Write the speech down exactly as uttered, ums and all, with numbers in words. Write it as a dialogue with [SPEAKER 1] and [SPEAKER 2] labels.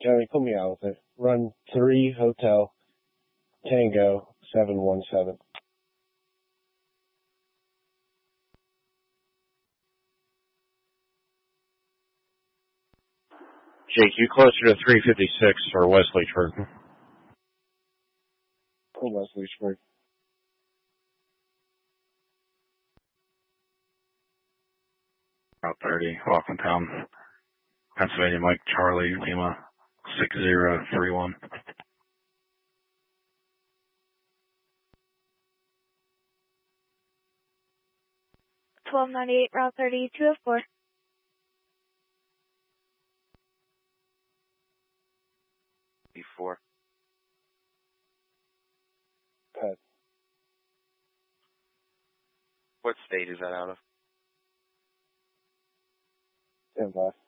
[SPEAKER 1] Johnny, put me out with it. Run three Hotel Tango seven one seven.
[SPEAKER 2] Jake, you closer to three fifty-six or West Leechburg?
[SPEAKER 1] Oh, West Leechburg.
[SPEAKER 3] Route thirty, Walkentown, Pennsylvania, Mike Charlie, Lima, six zero three one.
[SPEAKER 4] twelve ninety-eight, Route thirty, two oh four.
[SPEAKER 5] Before.
[SPEAKER 1] Pet.
[SPEAKER 5] What state is that out of?
[SPEAKER 1] Stand by.